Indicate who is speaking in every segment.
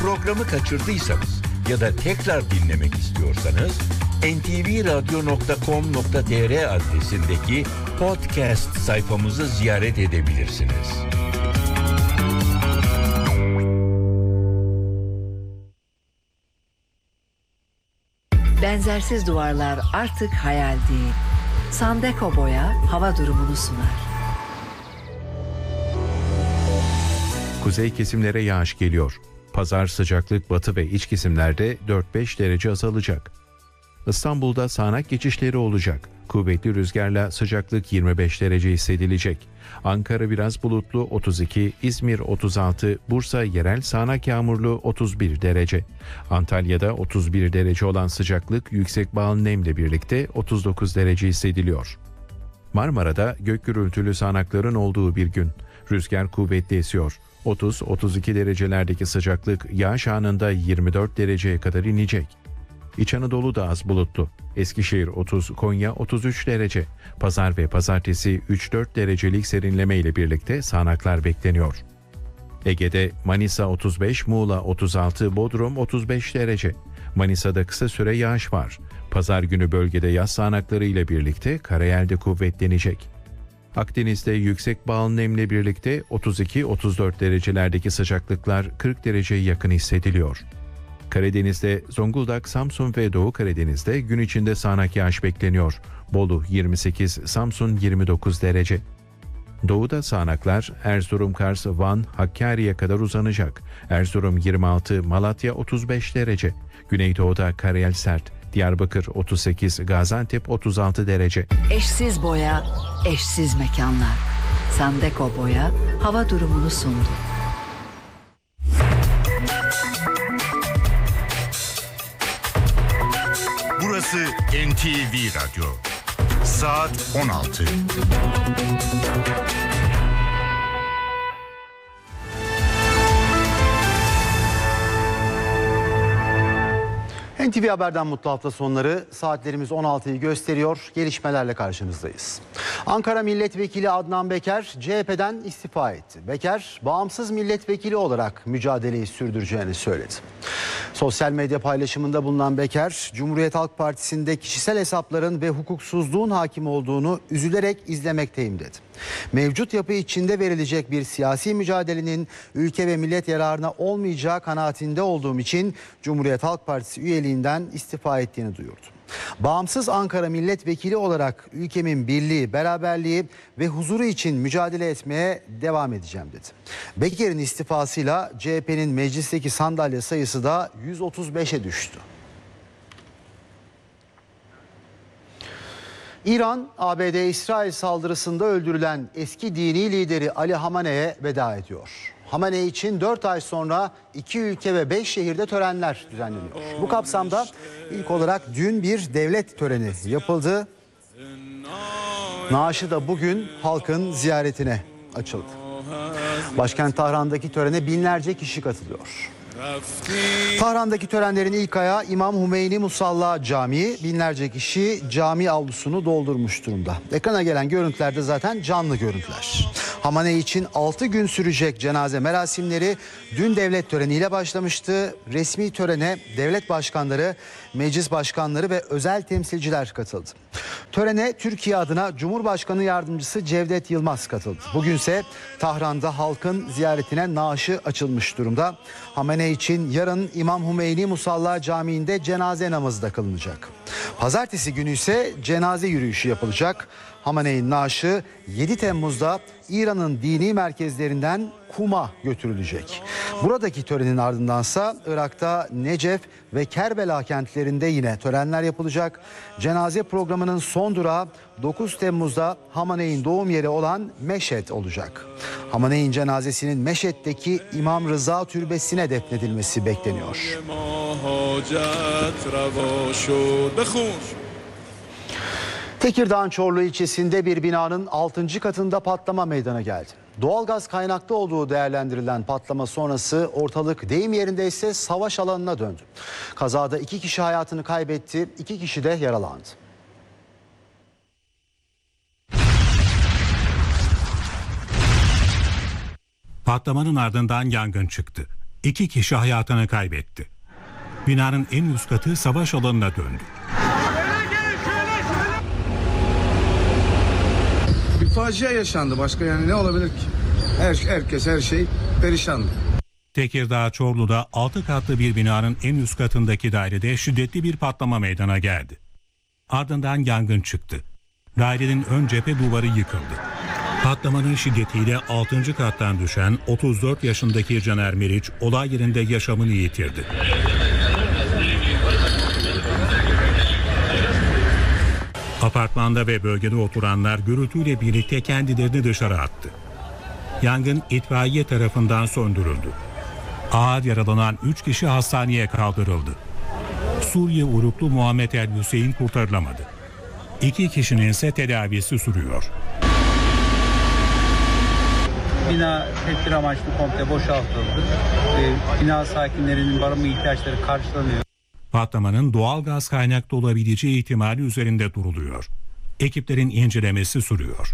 Speaker 1: Programı kaçırdıysanız ya da tekrar dinlemek istiyorsanız ntvradio.com.tr adresindeki podcast sayfamızı ziyaret edebilirsiniz.
Speaker 2: Benzersiz duvarlar artık hayal değil. Sandeko Boya hava durumunu sunar.
Speaker 3: Kuzey kesimlere yağış geliyor. Pazar sıcaklık batı ve iç kesimlerde 4-5 derece azalacak. İstanbul'da sağanak geçişleri olacak. Kuvvetli rüzgarla sıcaklık 25 derece hissedilecek. Ankara biraz bulutlu 32, İzmir 36, Bursa yerel sağanak yağmurlu 31 derece. Antalya'da 31 derece olan sıcaklık yüksek bağlı nemle birlikte 39 derece hissediliyor. Marmara'da gök gürültülü sağanakların olduğu bir gün. Rüzgar kuvvetli esiyor. 30-32 derecelerdeki sıcaklık yağış anında 24 dereceye kadar inecek. İç Anadolu da az bulutlu. Eskişehir 30, Konya 33 derece. Pazar ve pazartesi 3-4 derecelik serinleme ile birlikte sağanaklar bekleniyor. Ege'de Manisa 35, Muğla 36, Bodrum 35 derece. Manisa'da kısa süre yağış var. Pazar günü bölgede yaz sağanakları ile birlikte karayelde kuvvetlenecek. Akdeniz'de yüksek bağlı nemle birlikte 32-34 derecelerdeki sıcaklıklar 40 dereceye yakın hissediliyor. Karadeniz'de Zonguldak, Samsun ve Doğu Karadeniz'de gün içinde sağanak yağış bekleniyor. Bolu 28, Samsun 29 derece. Doğuda sağanaklar Erzurum, Kars, Van, Hakkari'ye kadar uzanacak. Erzurum 26, Malatya 35 derece. Güneydoğu'da karayel sert. Diyarbakır 38, Gaziantep 36 derece.
Speaker 2: Eşsiz boya, eşsiz mekanlar. Sandeko Boya hava durumunu sundu.
Speaker 4: Burası NTV Radyo. Saat 16.
Speaker 5: NTV Haber'den mutlu hafta sonları. Saatlerimiz 16'yı gösteriyor. Gelişmelerle karşınızdayız. Ankara Milletvekili Adnan Beker CHP'den istifa etti. Beker, bağımsız milletvekili olarak mücadeleyi sürdüreceğini söyledi. Sosyal medya paylaşımında bulunan Beker, Cumhuriyet Halk Partisi'nde kişisel hesapların ve hukuksuzluğun hakim olduğunu üzülerek izlemekteyim dedi. Mevcut yapı içinde verilecek bir siyasi mücadelenin ülke ve millet yararına olmayacağı kanaatinde olduğum için Cumhuriyet Halk Partisi üyeliğinden istifa ettiğini duyurdu. Bağımsız Ankara milletvekili olarak ülkemin birliği, beraberliği ve huzuru için mücadele etmeye devam edeceğim dedi. Beker'in istifasıyla CHP'nin meclisteki sandalye sayısı da 135'e düştü. İran, ABD-İsrail saldırısında öldürülen eski dini lideri Ali Hamene'ye veda ediyor. Hamene için 4 ay sonra 2 ülke ve 5 şehirde törenler düzenleniyor. Bu kapsamda ilk olarak dün bir devlet töreni yapıldı. Naaşı da bugün halkın ziyaretine açıldı. Başkent Tahran'daki törene binlerce kişi katılıyor. Tahran'daki törenlerin ilk ayağı İmam Hümeyni Musalla Camii. Binlerce kişi cami avlusunu doldurmuş durumda. Ekrana gelen görüntülerde zaten canlı görüntüler. Hamenei için 6 gün sürecek cenaze merasimleri dün devlet töreniyle başlamıştı. Resmi törene devlet başkanları, meclis başkanları ve özel temsilciler katıldı. Törene Türkiye adına Cumhurbaşkanı Yardımcısı Cevdet Yılmaz katıldı. Bugünse Tahran'da halkın ziyaretine naaşı açılmış durumda. Hamenei için yarın İmam Hümeyni Musalla Camii'nde cenaze namazı da kılınacak. Pazartesi günü ise cenaze yürüyüşü yapılacak. Hamenei'nin naaşı 7 Temmuz'da İran'ın dini merkezlerinden Kum'a götürülecek. Buradaki törenin ardındansa Irak'ta Necef ve Kerbela kentlerinde yine törenler yapılacak. Cenaze programının son durağı 9 Temmuz'da Hamenei'nin doğum yeri olan Meşhed olacak. Hamenei'nin cenazesinin Meşhed'deki İmam Rıza Türbesi'ne defnedilmesi bekleniyor. Tekirdağ'ın Çorlu ilçesinde bir binanın 6. katında patlama meydana geldi. Doğalgaz kaynaklı olduğu değerlendirilen patlama sonrası ortalık deyim yerinde ise savaş alanına döndü. Kazada 2 kişi hayatını kaybetti, 2 kişi de yaralandı.
Speaker 6: Patlamanın ardından yangın çıktı. 2 kişi hayatını kaybetti. Binanın en üst katı savaş alanına döndü.
Speaker 7: Bir facia yaşandı, başka yani ne olabilir ki? Herkes her şey perişandı.
Speaker 6: Tekirdağ Çorlu'da 6 katlı bir binanın en üst katındaki dairede şiddetli bir patlama meydana geldi. Ardından yangın çıktı. Dairenin ön cephe duvarı yıkıldı. Patlamanın şiddetiyle 6. kattan düşen 34 yaşındaki Caner Meriç olay yerinde yaşamını yitirdi. Apartmanda ve bölgede oturanlar gürültüyle birlikte kendilerini dışarı attı. Yangın itfaiye tarafından söndürüldü. Ağır yaralanan 3 kişi hastaneye kaldırıldı. Suriye uyruklu Muhammed El Hüseyin kurtarılamadı. 2 kişinin ise tedavisi sürüyor.
Speaker 8: Bina tedbir amaçlı komple boşaltıldı. Bina sakinlerinin barınma ihtiyaçları karşılanıyor.
Speaker 6: Patlamanın doğal gaz kaynaklı olabileceği ihtimali üzerinde duruluyor. Ekiplerin incelemesi sürüyor.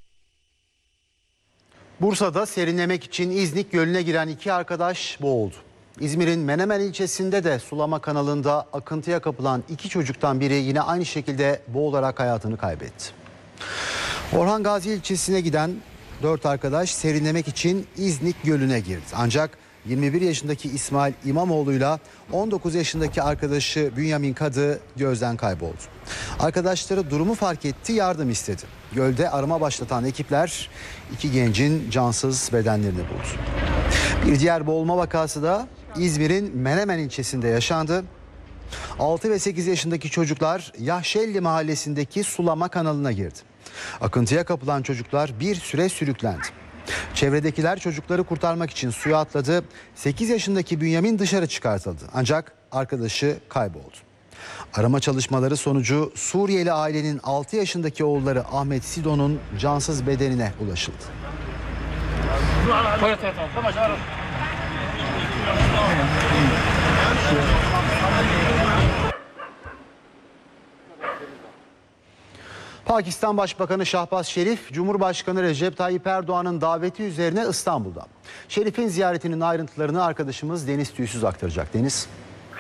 Speaker 5: Bursa'da serinlemek için İznik Gölü'ne giren 2 arkadaş boğuldu. İzmir'in Menemen ilçesinde de sulama kanalında akıntıya kapılan 2 çocuktan biri yine aynı şekilde boğularak hayatını kaybetti. Orhan Gazi ilçesine giden 4 arkadaş serinlemek için İznik Gölü'ne girdi. Ancak 21 yaşındaki İsmail İmamoğlu'yla 19 yaşındaki arkadaşı Bünyamin Kadı gözden kayboldu. Arkadaşları durumu fark etti, yardım istedi. Gölde arama başlatan ekipler 2 gencin cansız bedenlerini buldu. Bir diğer boğulma vakası da İzmir'in Menemen ilçesinde yaşandı. 6 ve 8 yaşındaki çocuklar Yahşelli mahallesindeki sulama kanalına girdi. Akıntıya kapılan çocuklar bir süre sürüklendi. Çevredekiler çocukları kurtarmak için suya atladı. 8 yaşındaki Bünyamin dışarı çıkartıldı. Ancak arkadaşı kayboldu. Arama çalışmaları sonucu Suriyeli ailenin 6 yaşındaki oğulları Ahmet Sido'nun cansız bedenine ulaşıldı. Pakistan Başbakanı Şahbaz Şerif, Cumhurbaşkanı Recep Tayyip Erdoğan'ın daveti üzerine İstanbul'da. Şerif'in ziyaretinin ayrıntılarını arkadaşımız Deniz Tüysüz aktaracak. Deniz.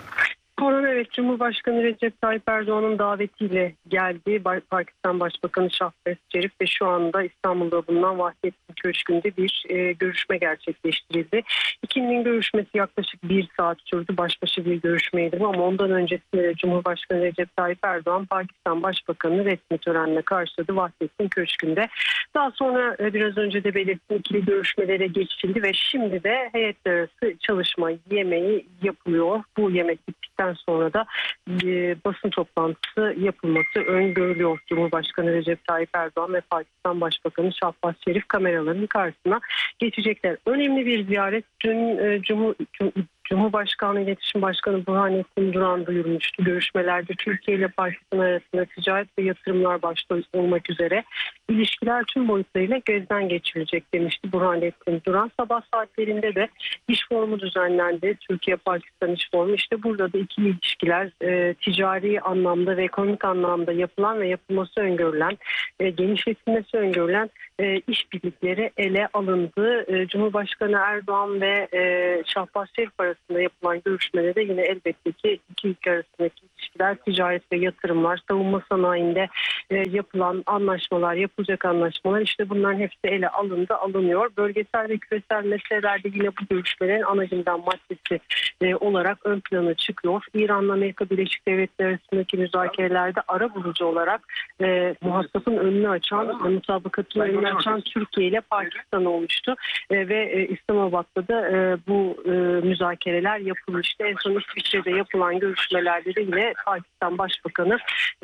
Speaker 9: Evet, Cumhurbaşkanı Recep Tayyip Erdoğan'ın davetiyle geldi. Pakistan Başbakanı Şahbaz Şerif ve şu anda İstanbul'da bulunan Vahdettin Köşkü'nde bir görüşme gerçekleştirildi. İkilinin görüşmesi yaklaşık 1 saat sürdü. Baş başa bir görüşmeydi ama ondan öncesinde Cumhurbaşkanı Recep Tayyip Erdoğan Pakistan Başbakanı resmi törenle karşıladı Vahdettin Köşkü'nde. Daha sonra biraz önce de belirttiğim ikili görüşmelere geçildi ve şimdi de heyetler arası çalışma yemeği yapılıyor. Bu yemek bittikten sonra da basın toplantısı yapılması öngörülüyor. Cumhurbaşkanı Recep Tayyip Erdoğan ve Pakistan Başbakanı Şahbaz Şerif kameraların karşısına geçecekler. Önemli bir ziyaret. Dün Cumhurbaşkanı İletişim Başkanı Burhanettin Duran duyurmuştu. Görüşmelerde Türkiye ile Pakistan arasında ticaret ve yatırımlar başta olmak üzere ilişkiler tüm boyutlarıyla gözden geçirilecek demişti Burhanettin Duran. Sabah saatlerinde de iş forumu düzenlendi. Türkiye-Pakistan iş forumu. İşte burada da ikili ilişkiler ticari anlamda ve ekonomik anlamda yapılan ve yapılması öngörülen, genişletilmesi öngörülen işbirlikleri ele alındı. Cumhurbaşkanı Erdoğan ve Şahbaz Şerif arasında yapılan görüşmelerde yine elbette ki iki ülke arasındaki ilişkiler, ticaret ve yatırımlar, savunma sanayinde yapılan anlaşmalar, yapılacak anlaşmalar, işte bunların hepsi ele alınıyor. Bölgesel ve küresel meselelerde yine bu görüşmelerin ana gündem maddesi olarak ön plana çıkıyor. İran'la Amerika Birleşik Devletleri arasındaki müzakerelerde ara bulucu olarak muhatapın önünü açan, mutabakatın önünü açan Türkiye ile Pakistan olmuştu ve İslamabad'da da bu müzakereler yapılmıştı. En son İsviçre'de yapılan görüşmelerde de yine Pakistan Başbakanı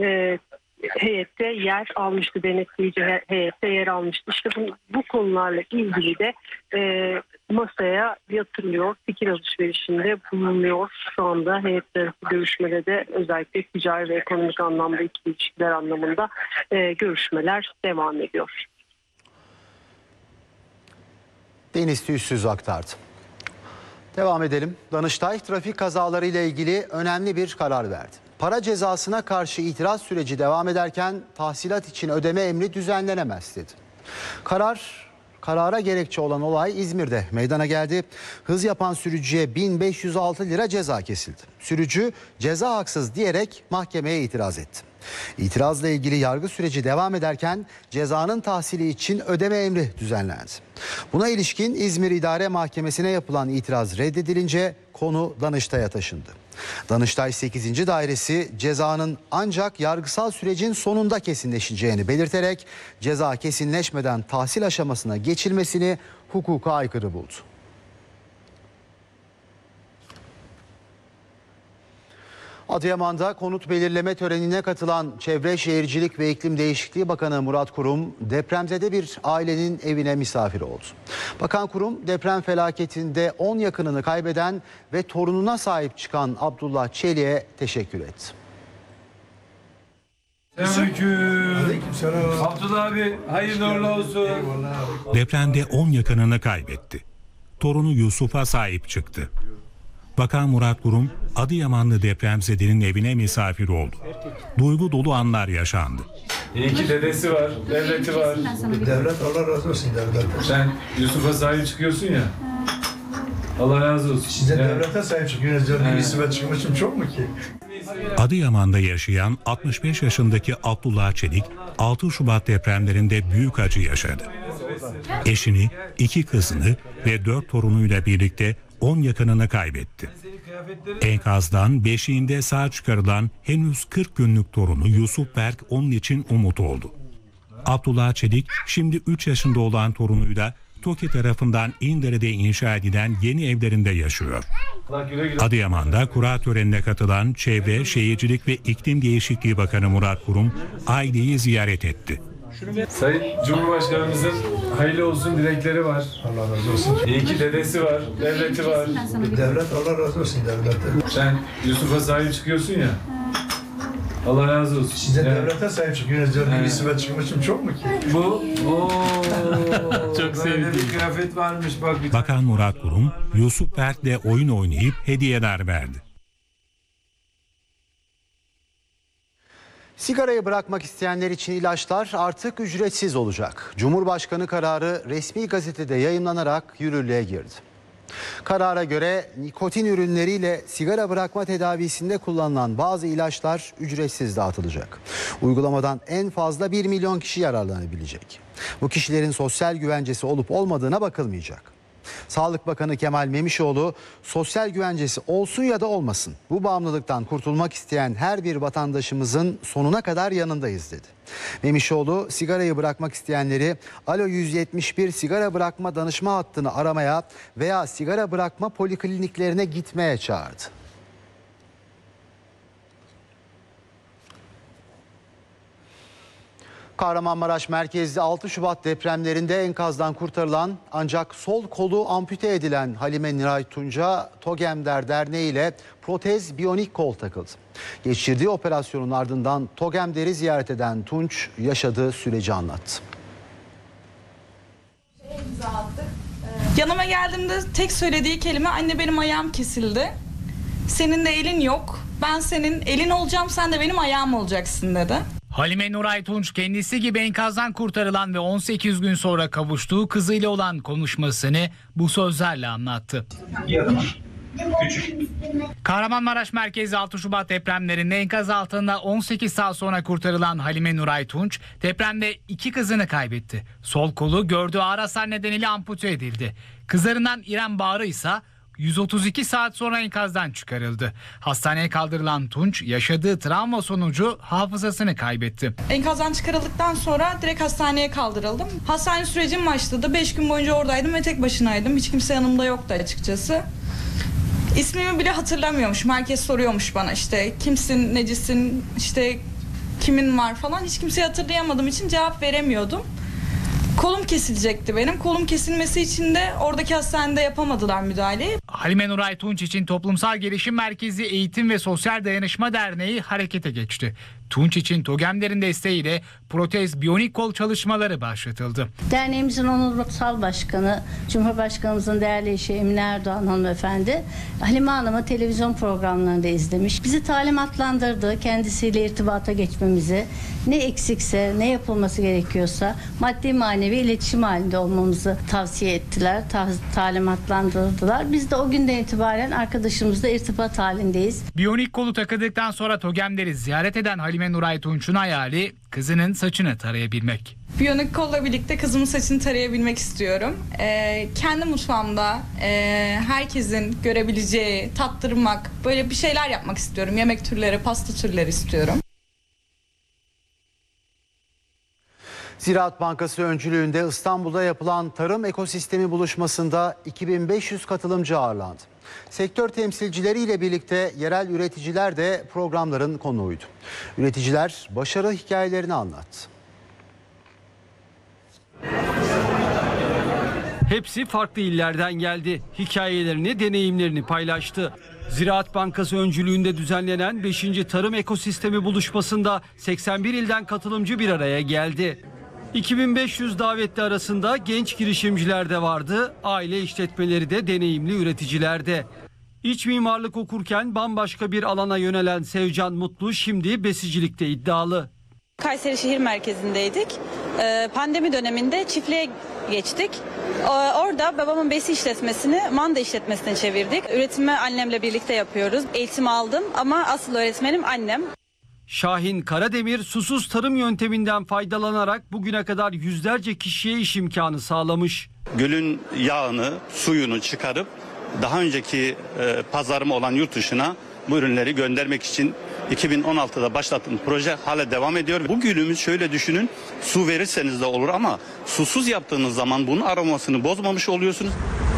Speaker 9: heyette yer almıştı, denetleyici heyette yer almıştı. İşte bu konularla ilgili de masaya yatırılıyor, fikir alışverişinde bulunuyor. Şu anda heyetler arası görüşmede de özellikle ticari ve ekonomik anlamda ikili ilişkiler anlamında görüşmeler devam ediyor.
Speaker 5: Deniz Tüysüz aktardı. Devam edelim. Danıştay trafik kazaları ile ilgili önemli bir karar verdi. Para cezasına karşı itiraz süreci devam ederken tahsilat için ödeme emri düzenlenemez dedi. Karar karara gerekçe olan olay İzmir'de meydana geldi. Hız yapan sürücüye 1506 lira ceza kesildi. Sürücü ceza haksız diyerek mahkemeye itiraz etti. İtirazla ilgili yargı süreci devam ederken cezanın tahsili için ödeme emri düzenlendi. Buna ilişkin İzmir İdare Mahkemesi'ne yapılan itiraz reddedilince konu Danıştay'a taşındı. Danıştay 8. Dairesi cezanın ancak yargısal sürecin sonunda kesinleşeceğini belirterek ceza kesinleşmeden tahsil aşamasına geçilmesini hukuka aykırı buldu. Adıyaman'da konut belirleme törenine katılan Çevre Şehircilik ve İklim Değişikliği Bakanı Murat Kurum depremzede bir ailenin evine misafir oldu. Bakan Kurum deprem felaketinde 10 yakınını kaybeden ve torununa sahip çıkan Abdullah Çelik'e teşekkür etti.
Speaker 10: Selamünaleyküm. Abdullah abi hayırlı uğurlu olsun.
Speaker 6: Depremde 10 yakınını kaybetti. Torunu Yusuf'a sahip çıktı. Bakan Murat Kurum, Adıyamanlı depremzedenin evine misafir oldu. Duygu dolu anlar yaşandı.
Speaker 10: İyi ki dedesi var, devleti var.
Speaker 11: Devlet Allah razı olsun devlet.
Speaker 10: Sen Yusuf'a sahip çıkıyorsun ya. Allah razı olsun.
Speaker 11: Size devlete sahip çıkıyorsunuz. Yusuf'a çıkmışım çok mu ki?
Speaker 6: Adıyaman'da yaşayan 65 yaşındaki Abdullah Çelik, 6 Şubat depremlerinde büyük acı yaşadı. Eşini, 2 kızını ve 4 torunuyla birlikte 10 yakınını kaybetti. Enkazdan beşiğinde sağ çıkarılan henüz 40 günlük torunu Yusuf Berk onun için umut oldu. Abdullah Çelik şimdi 3 yaşında olan torunuyla TOKİ tarafından İndere'de inşa edilen yeni evlerinde yaşıyor. Adıyaman'da kura törenine katılan Çevre, Şehircilik ve İklim Değişikliği Bakanı Murat Kurum aileyi ziyaret etti.
Speaker 10: Sayın Cumhurbaşkanımızın hayırlı olsun dilekleri var.
Speaker 11: Allah razı olsun.
Speaker 10: İyi ki dedesi var, devleti var.
Speaker 11: Devlet Allah razı olsun devlete.
Speaker 10: Sen Yusuf'a sahip çıkıyorsun ya. Allah razı olsun.
Speaker 11: Size devlete sahip çıkıyorsunuz. Yusuf'a çıkmışım çok mu ki?
Speaker 10: Bu çok sevdiğim bir kıyafet varmış bak.
Speaker 6: Bakan Murat Kurum, Yusuf Berk'le oyun oynayıp hediyeler verdi.
Speaker 5: Sigarayı bırakmak isteyenler için ilaçlar artık ücretsiz olacak. Cumhurbaşkanı kararı resmi gazetede yayımlanarak yürürlüğe girdi. Karara göre nikotin ürünleriyle sigara bırakma tedavisinde kullanılan bazı ilaçlar ücretsiz dağıtılacak. Uygulamadan en fazla 1 milyon kişi yararlanabilecek. Bu kişilerin sosyal güvencesi olup olmadığına bakılmayacak. Sağlık Bakanı Kemal Memişoğlu sosyal güvencesi olsun ya da olmasın bu bağımlılıktan kurtulmak isteyen her bir vatandaşımızın sonuna kadar yanındayız dedi. Memişoğlu sigarayı bırakmak isteyenleri Alo 171 sigara bırakma danışma hattını aramaya veya sigara bırakma polikliniklerine gitmeye çağırdı. Kahramanmaraş merkezli 6 Şubat depremlerinde enkazdan kurtarılan ancak sol kolu ampute edilen Halime Niray Tunç'a TOGEMDER Derneği ile protez biyonik kol takıldı. Geçirdiği operasyonun ardından TOGEMDER'i ziyaret eden Tunç yaşadığı süreci anlattı.
Speaker 12: Yanıma geldiğimde tek söylediği kelime anne benim ayağım kesildi. Senin de elin yok. Ben senin elin olacağım, sen de benim ayağım olacaksın dedi.
Speaker 13: Halime Nuray Tunç kendisi gibi enkazdan kurtarılan ve 18 gün sonra kavuştuğu kızıyla olan konuşmasını bu sözlerle anlattı. Kahramanmaraş merkezi 6 Şubat depremlerinde enkaz altında 18 saat sonra kurtarılan Halime Nuray Tunç depremde 2 kızını kaybetti. Sol kolu gördüğü ağır hasar nedeniyle ampute edildi. Kızlarından İrem Bağrı ise 132 saat sonra enkazdan çıkarıldı. Hastaneye kaldırılan Tunç yaşadığı travma sonucu hafızasını kaybetti.
Speaker 12: Enkazdan çıkarıldıktan sonra direkt hastaneye kaldırıldım. Hastane sürecim başladı. 5 gün boyunca oradaydım ve tek başınaydım. Hiç kimse yanımda yoktu açıkçası. İsmimi bile hatırlamıyormuş. Herkes soruyormuş bana işte kimsin, necisin, işte kimin var falan. Hiç kimseyi hatırlayamadığım için cevap veremiyordum. Kolum kesilecekti benim. Kolum kesilmesi için de oradaki hastanede yapamadılar müdahaleyi.
Speaker 13: Halime Nuray Tunç için Toplumsal Gelişim Merkezi Eğitim ve Sosyal Dayanışma Derneği harekete geçti. Tunç için TOGEM'lerin desteğiyle protez biyonik kol çalışmaları başlatıldı.
Speaker 14: Derneğimizin onursal başkanı, Cumhurbaşkanımızın değerli eşi Emine Erdoğan hanımefendi, Halime Hanım'ı televizyon programlarında izlemiş. Bizi talimatlandırdı kendisiyle irtibata geçmemizi. Ne eksikse, ne yapılması gerekiyorsa maddi manevi iletişim halinde olmamızı tavsiye ettiler, talimatlandırdılar. Biz de o günden itibaren arkadaşımızla irtibat halindeyiz.
Speaker 13: Biyonik kolu takıldıktan sonra TOGEM'leri ziyaret eden Halime Nuray Tunç'un hayali kızının saçını tarayabilmek.
Speaker 12: Biyonik kolla birlikte kızımın saçını tarayabilmek istiyorum. Kendi mutfağımda herkesin görebileceği, tattırmak, böyle bir şeyler yapmak istiyorum. Yemek türleri, pasta türleri istiyorum.
Speaker 5: Ziraat Bankası öncülüğünde İstanbul'da yapılan tarım ekosistemi buluşmasında 2500 katılımcı ağırlandı. Sektör temsilcileriyle birlikte yerel üreticiler de programların konuğuydu. Üreticiler başarı hikayelerini anlattı.
Speaker 15: Hepsi farklı illerden geldi. Hikayelerini, deneyimlerini paylaştı. Ziraat Bankası öncülüğünde düzenlenen 5. Tarım Ekosistemi buluşmasında 81 ilden katılımcı bir araya geldi. 2500 davetli arasında genç girişimciler de vardı, aile işletmeleri de, deneyimli üreticiler de. İç mimarlık okurken bambaşka bir alana yönelen Sevcan Mutlu şimdi besicilikte iddialı.
Speaker 16: Kayseri şehir merkezindeydik. Pandemi döneminde çiftliğe geçtik. Orada babamın besi işletmesini manda işletmesine çevirdik. Üretimi annemle birlikte yapıyoruz. Eğitim aldım ama asıl öğretmenim annem.
Speaker 15: Şahin Karademir susuz tarım yönteminden faydalanarak bugüne kadar yüzlerce kişiye iş imkanı sağlamış.
Speaker 17: Gölün yağını, suyunu çıkarıp daha önceki pazarım olan yurt dışına bu ürünleri göndermek için 2016'da başlattığım proje hala devam ediyor. Bu gülümüz şöyle düşünün, su verirseniz de olur ama susuz yaptığınız zaman bunun aromasını bozmamış oluyorsunuz.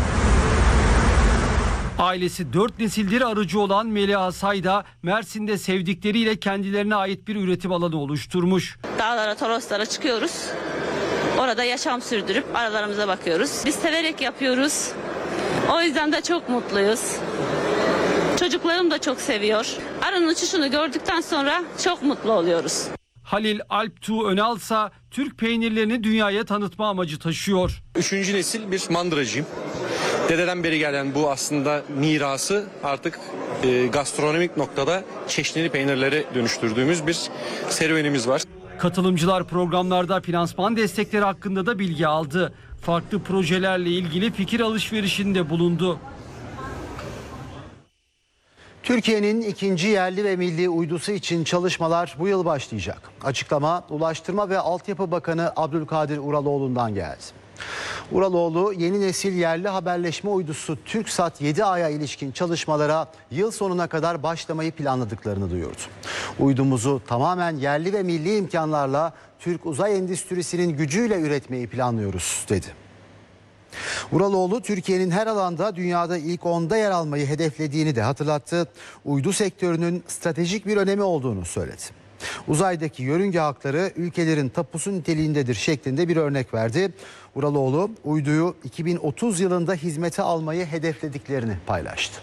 Speaker 15: Ailesi 4 nesildir arıcı olan Meliha Sayda, Mersin'de sevdikleriyle kendilerine ait bir üretim alanı oluşturmuş.
Speaker 18: Dağlara, toroslara çıkıyoruz. Orada yaşam sürdürüp aralarımıza bakıyoruz. Biz severek yapıyoruz. O yüzden de çok mutluyuz. Çocuklarım da çok seviyor. Arının uçuşunu gördükten sonra çok mutlu oluyoruz.
Speaker 15: Halil Alptuğ Önalsa Türk peynirlerini dünyaya tanıtma amacı taşıyor.
Speaker 19: 3. nesil bir mandıracıyım. Dededen beri gelen bu aslında mirası artık gastronomik noktada çeşnili peynirlere dönüştürdüğümüz bir serüvenimiz var.
Speaker 15: Katılımcılar programlarda finansman destekleri hakkında da bilgi aldı. Farklı projelerle ilgili fikir alışverişinde bulundu.
Speaker 5: Türkiye'nin ikinci yerli ve milli uydusu için çalışmalar bu yıl başlayacak. Açıklama Ulaştırma ve Altyapı Bakanı Abdülkadir Uraloğlu'ndan geldi. Uraloğlu yeni nesil yerli haberleşme uydusu TürkSat 7A'ya ilişkin çalışmalara yıl sonuna kadar başlamayı planladıklarını duyurdu. Uydumuzu tamamen yerli ve milli imkanlarla Türk uzay endüstrisinin gücüyle üretmeyi planlıyoruz dedi. Uraloğlu Türkiye'nin her alanda dünyada ilk 10'da yer almayı hedeflediğini de hatırlattı. Uydu sektörünün stratejik bir önemi olduğunu söyledi. Uzaydaki yörünge hakları ülkelerin tapusu niteliğindedir şeklinde bir örnek verdi. Uraloğlu uyduyu 2030 yılında hizmete almayı hedeflediklerini paylaştı.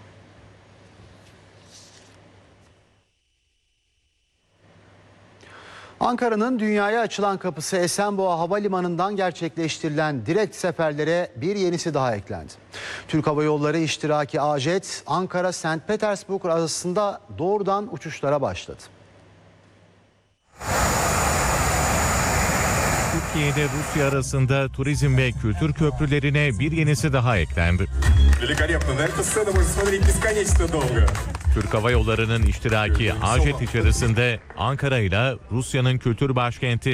Speaker 5: Ankara'nın dünyaya açılan kapısı Esenboğa Havalimanı'ndan gerçekleştirilen direkt seferlere bir yenisi daha eklendi. Türk Hava Yolları iştiraki A-Jet Ankara-St. Petersburg arasında doğrudan uçuşlara başladı.
Speaker 20: Türkiye ile Rusya arasında turizm ve kültür köprülerine bir yenisi daha eklendi. Türk Hava Yolları'nın iştiraki A-Jet içerisinde Ankara ile Rusya'nın kültür başkenti